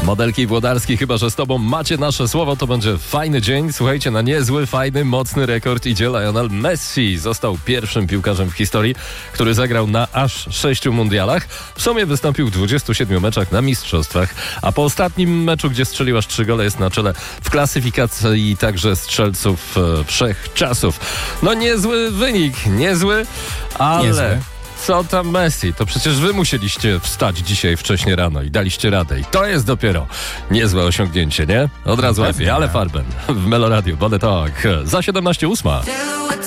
Modelki Włodarski, chyba że z tobą macie nasze słowo, to będzie fajny dzień. Słuchajcie, na niezły, fajny, mocny rekord idzie Lionel Messi. Został pierwszym piłkarzem w historii, który zagrał na aż 6 mundialach. W sumie wystąpił w 27 meczach na mistrzostwach, a po ostatnim meczu, gdzie strzelił aż 3 gole, jest na czele w klasyfikacji także strzelców wszechczasów. No niezły wynik, niezły, ale... Niezły. Co tam Messi? To przecież wy musieliście wstać dzisiaj wcześnie rano i daliście radę. I to jest dopiero niezłe osiągnięcie, nie? Od razu lepiej, ale farbem. W Meloradio, Body Talk. Za 17:08.